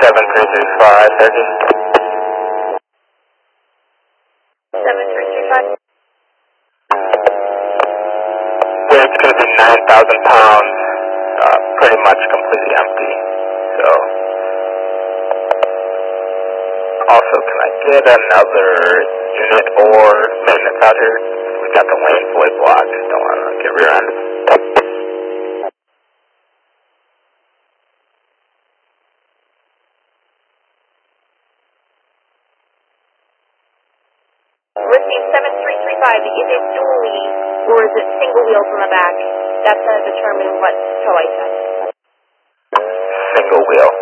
7335, heavy. 7335. Weight's going to be 9,000 pounds, pretty much completely empty. So, also, can I get another unit or maintenance out here? We got the lane fully blocked. Don't want to get rear-ended. Receive 7335. Is it dual lead or is it single wheels in the back? That's going to determine what tow I send. Single wheel.